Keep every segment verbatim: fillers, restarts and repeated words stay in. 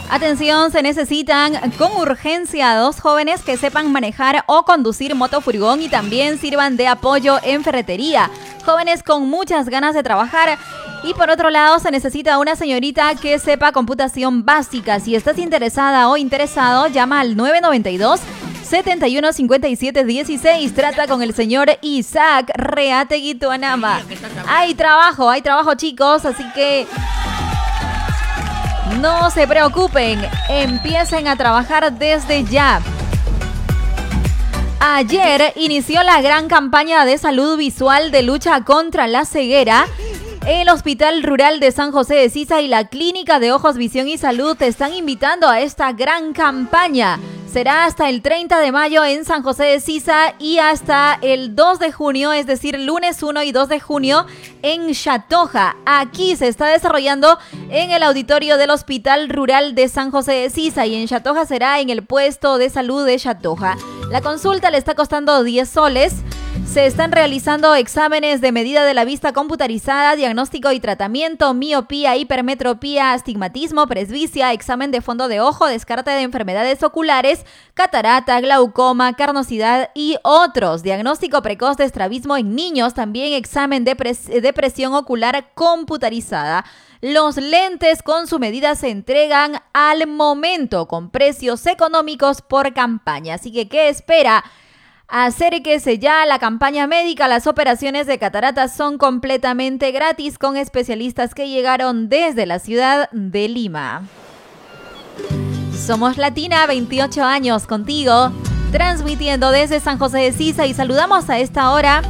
Atención, se necesitan con urgencia dos jóvenes que sepan manejar o conducir motofurgón y también sirvan de apoyo en ferretería. Jóvenes con muchas ganas de trabajar. Y por otro lado, se necesita una señorita que sepa computación básica. Si estás interesada o interesado, llama al nueve nueve dos, setenta y uno, cincuenta y siete, dieciséis. Trata con el señor Isaac Reategui Tuanama. Hay trabajo, hay trabajo, chicos, así que no se preocupen, empiecen a trabajar desde ya. Ayer inició la gran campaña de salud visual de lucha contra la ceguera. El Hospital Rural de San José de Sisa y la Clínica de Ojos, Visión y Salud te están invitando a esta gran campaña. Será hasta el treinta de mayo en San José de Sisa y hasta el dos de junio, es decir, lunes uno y dos de junio en Chatoja. Aquí se está desarrollando en el auditorio del Hospital Rural de San José de Sisa y en Chatoja será en el puesto de salud de Chatoja. La consulta le está costando diez soles. Se están realizando exámenes de medida de la vista computarizada, diagnóstico y tratamiento, miopía, hipermetropía, astigmatismo, presbicia, examen de fondo de ojo, descarte de enfermedades oculares, catarata, glaucoma, carnosidad y otros. Diagnóstico precoz de estrabismo en niños, también examen de, pres- de presión ocular computarizada. Los lentes con su medida se entregan al momento con precios económicos por campaña. Así que, ¿qué espera? Acérquese ya a la campaña médica. Las operaciones de cataratas son completamente gratis con especialistas que llegaron desde la ciudad de Lima. Somos Latina, veintiocho años contigo, transmitiendo desde San José de Sisa y saludamos a esta hora.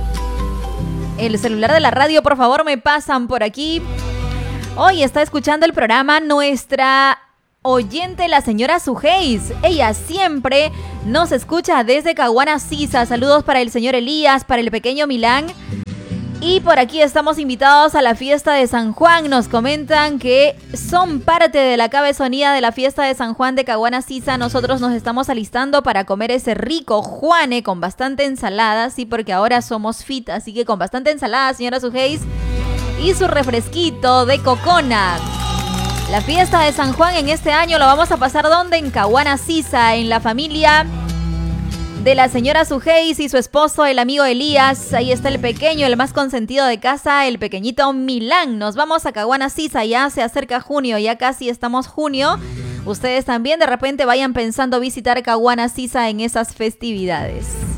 El celular de la radio, por favor, me pasan por aquí. Hoy está escuchando el programa nuestra oyente, la señora Sujeis. Ella siempre nos escucha desde Caguana Sisa. Saludos para el señor Elías, para el pequeño Milán. Y por aquí estamos invitados a la fiesta de San Juan. Nos comentan que son parte de la cabezonía de la fiesta de San Juan de Caguana Sisa. Nosotros nos estamos alistando para comer ese rico Juane con bastante ensalada. Sí, porque ahora somos fit, así que con bastante ensalada, señora Sujeis. Y su refresquito de cocona. La fiesta de San Juan en este año lo vamos a pasar ¿dónde? En Caguana Sisa, en la familia de la señora Sujeis y su esposo, el amigo Elías. Ahí está el pequeño, el más consentido de casa, el pequeñito Milán. Nos vamos a Caguana Sisa, ya se acerca junio, ya casi estamos junio. Ustedes también de repente vayan pensando visitar Caguana Sisa en esas festividades.